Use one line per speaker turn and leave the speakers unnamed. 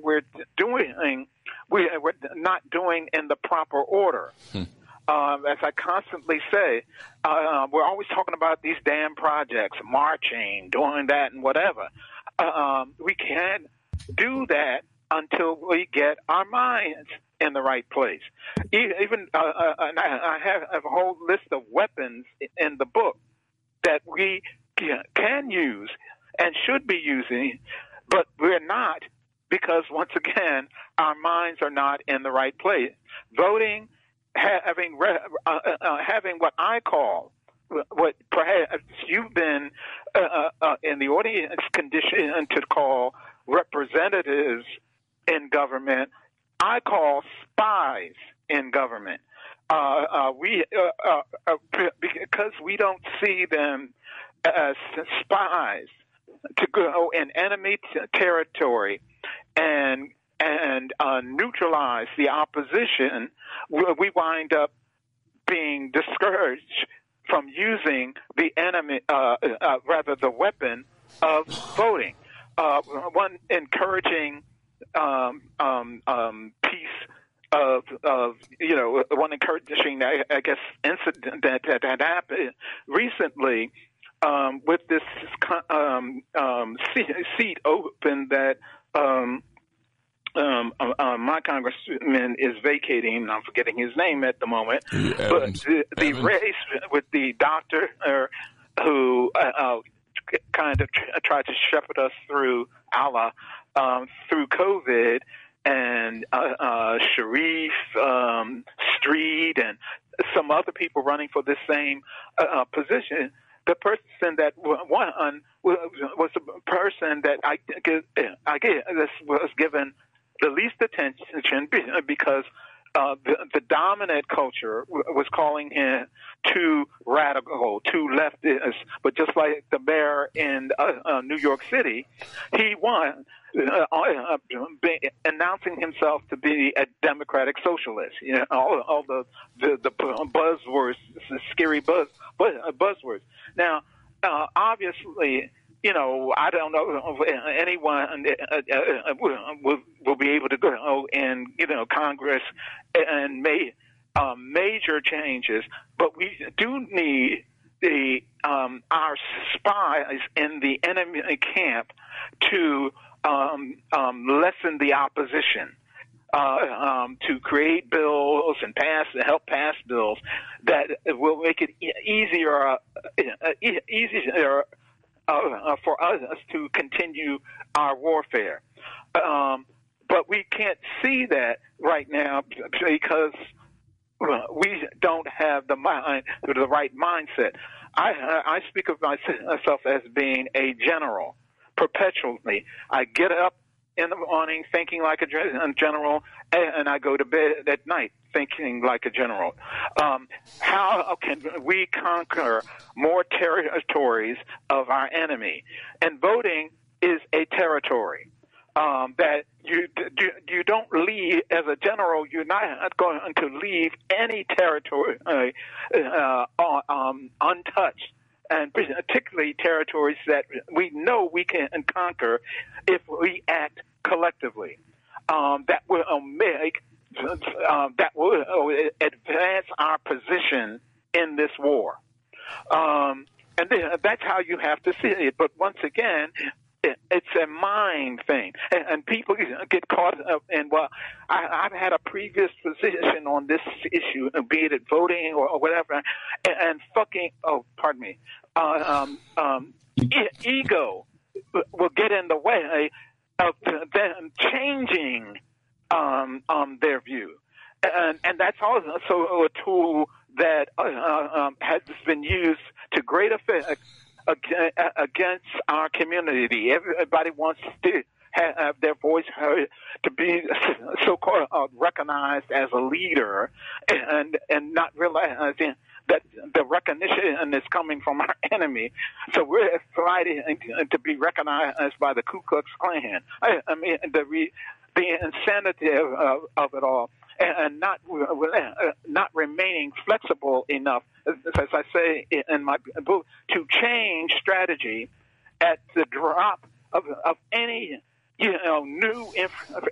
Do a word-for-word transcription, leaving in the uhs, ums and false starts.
we're doing, we, we're not doing in the proper order. Hmm. Um, as I constantly say, uh, we're always talking about these damn projects, marching, doing that and whatever. Uh, um, we can't do that until we get our minds in the right place. Even uh, uh, and I have, I have a whole list of weapons in the book that we can use and should be using, but we're not, because once again, our minds are not in the right place. Voting, having uh, uh, having what I call, what perhaps you've been uh, uh, in the audience conditioned to call representatives in government, I call spies in government. Uh, uh, we uh, uh, because we don't see them as spies to go in enemy t- territory and and uh, neutralize the opposition. We wind up being discouraged from using the enemy, uh, uh, rather the weapon of voting. Uh, one encouraging um, um, um, piece of, of, you know, one encouraging, I, I guess, incident that, that, that happened recently um, with this um, um, seat, seat open that um, um, uh, my congressman is vacating. I'm forgetting his name at the moment.
Evans.
But the, the race with the doctor uh, who uh, uh, kind of tr- tried to shepherd us through Allah, um, through COVID, and uh, uh, Sharif um, Street and some other people running for the same uh, position. The person that won was a person that I, I guess was given the least attention because uh, the, the dominant culture was calling him too radical, too leftist. But just like the mayor in uh, uh, New York City, he won, uh, uh, announcing himself to be a democratic socialist. You know, all, all the, the, the buzzwords, the scary buzz, buzz, buzzwords. Now, uh, obviously, you know, I don't know if anyone uh, uh, will, will be able to go in, you know, Congress and make um, major changes, but we do need the um, our spies in the enemy camp to um, um, lessen the opposition. Uh, um, to create bills and pass, help pass bills that will make it e- easier, uh, e- easier uh, uh, for us to continue our warfare. Um, but we can't see that right now because we don't have the mind, the right mindset. I, I speak of myself as being a general perpetually. I get up in the morning thinking like a general, and I go to bed at night thinking like a general. Um, how can we conquer more territories of our enemy? And voting is a territory um, that you, you don't leave as a general. You're not going to leave any territory uh, uh, um, untouched. And particularly territories that we know we can conquer if we act collectively. Um, that will make, um, that will advance our position in this war. Um, and then that's how you have to see it. But once again, it, it's a mind thing. And, and people get caught up in, well, I, I've had a previous position on this issue, be it voting or, or whatever, and, and fucking, oh, pardon me, uh, um, um, e- ego will get in the way of them changing um, um, their view. And, and that's also a tool that uh, um, has been used to great effect against our community. Everybody wants to have their voice heard, to be so-called uh, recognized as a leader, and and not realizing that the recognition is coming from our enemy. So we're fighting to be recognized by the Ku Klux Klan. I, I mean, the re, the insanity of, of it all, and not uh, not remaining flexible enough, as I say in my book, to change strategy at the drop of of any you know new inf-